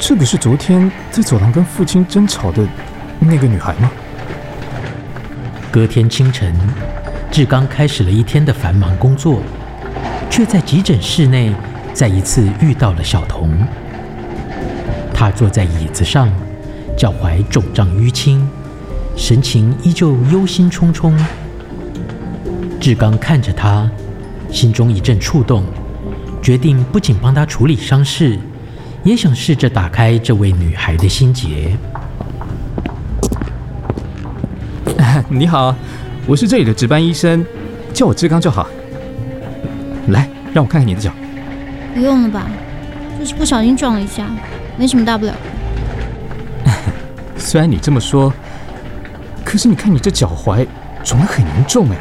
这不是昨天在走廊跟父亲争吵的那个女孩吗？ 隔天清晨，志刚开始了一天的繁忙工作，却在急诊室内再一次遇到了小童。他坐在椅子上，脚踝肿胀淤青，神情依旧忧心忡忡。志刚看着他，心中一阵触动，决定不仅帮他处理伤势，也想试着打开这位女孩的心结。 你好，我是这里的值班医生，叫我志刚就好。来，让我看看你的脚。 不用了吧，就是不小心撞了一下，没什么大不了。 虽然你这么说，可是你看你这脚踝肿得很严重哎。